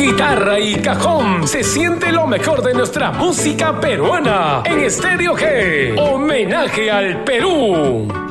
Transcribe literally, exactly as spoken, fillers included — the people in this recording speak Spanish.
guitarra y cajón, se siente lo mejor de nuestra música peruana en Estéreo G. Homenaje al Perú.